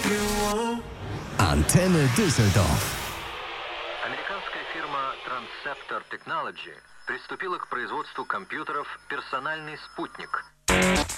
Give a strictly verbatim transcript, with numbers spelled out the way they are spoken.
Antenne Düsseldorf. Американская фирма Transceptor Technology приступила к производству компьютеров «Персональный спутник».